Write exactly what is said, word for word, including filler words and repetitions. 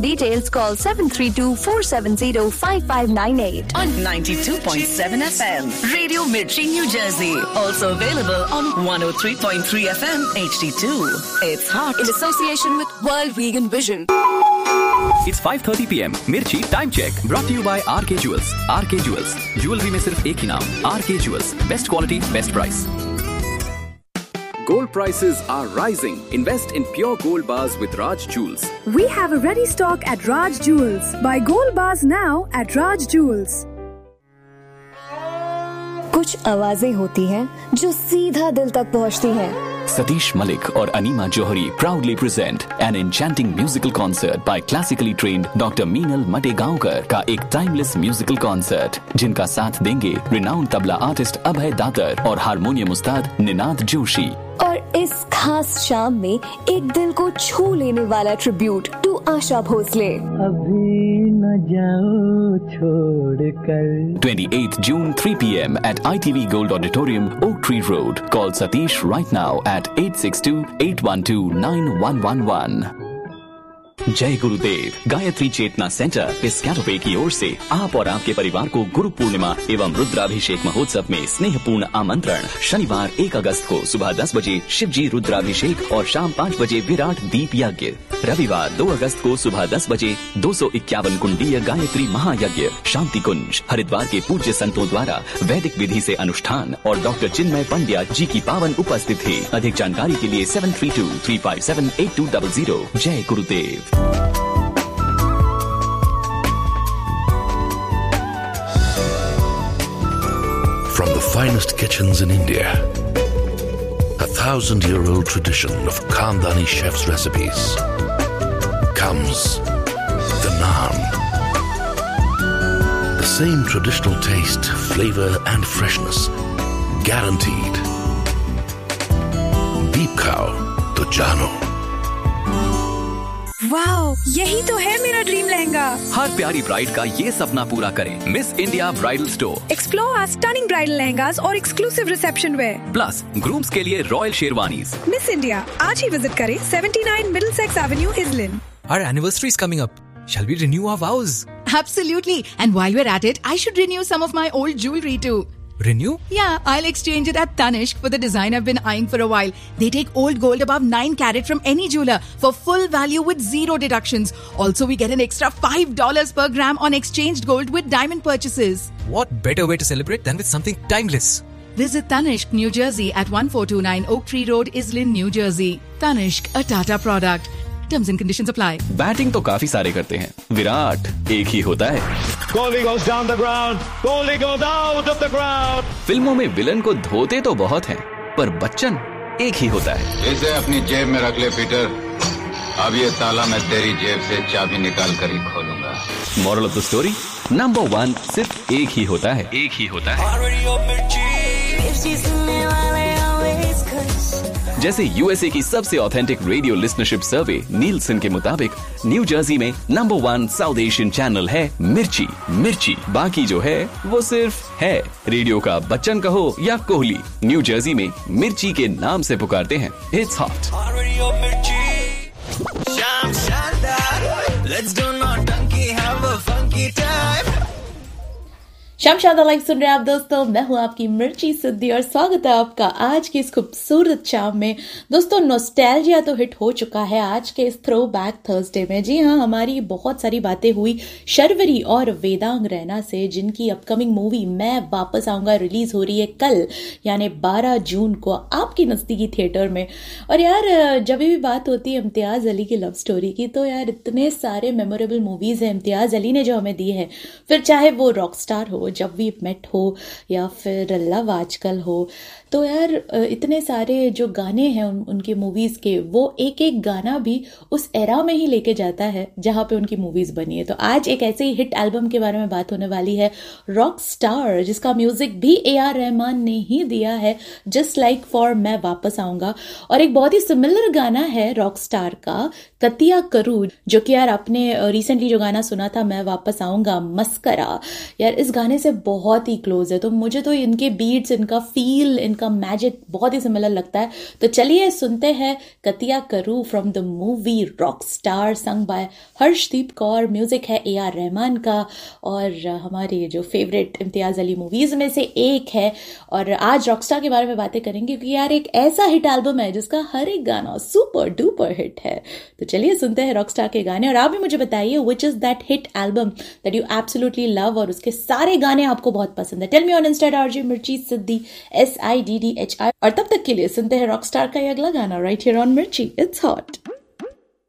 details, call seven three two, four seven zero, five five nine eight. On ninety-two point seven F M, Radio Mirchi, New Jersey. Also available on one oh three point three F M, H D two. It's hot in association with World Vegan Vision. It's five thirty p m. Mirchi Time Check. Brought to you by R K Jewels. R K Jewels. Jewelry में सिर्फ एक ही नाम. R K Jewels. Best quality, best price. Gold prices are rising. Invest in pure gold bars with Raj Jewels. We have a ready stock at Raj Jewels. Buy gold bars now at Raj Jewels. कुछ आवाजें होती हैं जो सीधा दिल तक पहुंचती हैं। Satish Malik और enema Johri proudly present an enchanting musical concert by classically trained Doctor Meenal Mategaonkar का एक timeless musical concert, जिनका साथ देंगे renowned तबला आर्टिस्ट अभय दातर और हारमोनियम उस्ताद निनाद जोशी। और इस खास शाम में एक दिल को छू लेने वाला ट्रिब्यूट टू आशा भोसले। अभी न जाओ छोड़कर। twenty-eighth June, three p m at I T V Gold Auditorium, Oak Tree Road. Call Satish right now at eight six two, eight one two, nine one one one. जय गुरुदेव गायत्री चेतना centre पिस्कैटोपे की ओर से आप और आपके परिवार को गुरु पूर्णिमा एवं रुद्राभिषेक महोत्सव में स्नेहपूर्ण आमंत्रण। शनिवार एक अगस्त को सुबह दस बजे शिवजी रुद्राभिषेक और शाम पाँच बजे विराट दीप यज्ञ। रविवार दो अगस्त को सुबह दस बजे दो सौ इक्यावन कुंडीय गायत्री महायज्ञ शांति कुंज हरिद्वार के पूज्य संतों द्वारा वैदिक विधि से अनुष्ठान और डॉक्टर चिन्मय पंड्या जी की पावन उपस्थिति। अधिक जानकारी के लिए seven three to three five seven eight to double zero. जय गुरुदेव। From the finest kitchens in India, a thousand-year-old tradition of Khandani chefs' recipes, comes the naan. The same traditional taste, flavor and freshness, guaranteed. Deep khao to jano. Wow, यही तो है मेरा dream lehenga. हर प्यारी bride का ये सपना पूरा करें miss India bridal store. Explore our stunning bridal lehengas और exclusive reception where. Plus grooms के लिए रॉयल शेरवानीज। मिस इंडिया आज ही विजिट करें seventy-nine Middlesex Avenue, Islin. Our anniversary is coming up. Shall we renew our vows? Absolutely. And while we're at it, I should renew some of my old jewelry too. Renew? Yeah, I'll exchange it at Tanishq for the design I've been eyeing for a while. They take old gold above nine carat from any jeweler for full value with zero deductions. Also, we get an extra five dollars per gram on exchanged gold with diamond purchases. What better way to celebrate than with something timeless? Visit Tanishq, New Jersey at fourteen twenty-nine Oak Tree Road, Islin, New Jersey. Tanishq, a Tata product. Terms and conditions apply. Batting तो काफी सारे करते हैं, विराट एक ही होता है। Kohli goes down the ground. Kohli goes out of the ground. फिल्मों में विलन को धोते तो बहुत हैं, पर बच्चन एक ही होता है। इसे अपनी जेब में रख ले पीटर। अब ये ताला मैं तेरी जेब से चाबी निकाल कर ही खोलूंगा। Moral of the story, number one सिर्फ एक ही होता है। एक ही होता है। जैसे यूएसए की सबसे ऑथेंटिक रेडियो लिसनरशिप सर्वे नीलसन के मुताबिक न्यू जर्सी में number one south Asian channel है मिर्ची। मिर्ची बाकी जो है वो सिर्फ है। रेडियो का बच्चन कहो या कोहली, न्यू जर्सी में मिर्ची के नाम से पुकारते हैं। It's hot. शाम शादा लाइव सुन रहे हैं आप दोस्तों। मैं हूं आपकी मिर्ची सिद्धि और स्वागत है आपका आज की इस खूबसूरत शाम में। दोस्तों नॉस्टैल्जिया तो हिट हो चुका है आज के इस थ्रो बैक थर्सडे में। जी हाँ, हमारी बहुत सारी बातें हुई शर्वरी और वेदांग रैना से, जिनकी अपकमिंग मूवी मैं वापस आऊंगा रिलीज हो रही है कल यानी बारह जून को आपकी नजदीकी थिएटर में। और यार जब भी बात होती है इम्तियाज अली की लव स्टोरी की, तो यार इतने सारे मेमोरेबल मूवीज हैं इम्तियाज अली ने जो हमें दी है, फिर चाहे वो रॉकस्टार हो, जब वी मेट हो, या फिर लव आजकल हो। तो यार इतने सारे जो गाने हैं उन, उनकी मूवीज के, वो एक एक गाना भी उस एरा में ही लेके जाता है जहां पे उनकी मूवीज बनी है। तो आज एक ऐसे ही हिट एल्बम के बारे में बात होने वाली है, रॉक स्टार, जिसका म्यूजिक भी ए आर रहमान ने ही दिया है, जस्ट लाइक फॉर मैं वापस आऊंगा। और एक बहुत ही सिमिलर गाना है रॉक स्टार का, कतिया करू, जो कि यार आपने रिसेंटली जो गाना सुना था मैं वापस आऊंगा मस्करा, यार इस गाने गाने से बहुत ही क्लोज है, तो मुझे तो इनके बीट्स, इनका फील, इनका मैजिक बहुत ही सिमिलर लगता है। तो चलिए सुनते हैं कतिया करू from the movie rock star, sung by Harshdeep Kaur. Music है ए आर रहमान का और हमारी जो फेवरेट इम्तियाज अली मूवीज में से एक है। और आज रॉकस्टार के बारे में बातें करेंगे क्योंकि यार एक ऐसा हिट एल्बम है जिसका हर एक गाना सुपर डुपर हिट है। तो चलिए सुनते हैं रॉकस्टार के गाने और आप भी मुझे बताइए which is that hit album that you absolutely love और उसके सारे गाने आपको बहुत पसंद है। Tell me on Insta RJ मिर्ची सिद्धि, S I D D H I. और तब तक के लिए सुनते हैं रॉकस्टार का ये अगला गाना राइट हियर ऑन मिर्ची। It's hot.